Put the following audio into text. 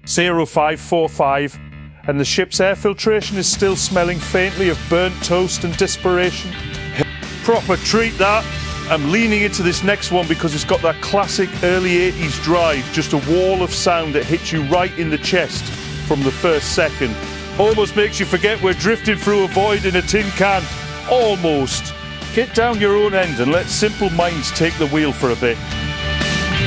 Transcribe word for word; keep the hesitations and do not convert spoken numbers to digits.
zero five four five, and the ship's air filtration is still smelling faintly of burnt toast and desperation. Proper treat that. I'm leaning into this next one because it's got that classic early eighties drive, just a wall of sound that hits you right in the chest from the first second. Almost makes you forget we're drifting through a void in a tin can. Almost. Get down your own end and let simple minds take the wheel for a bit.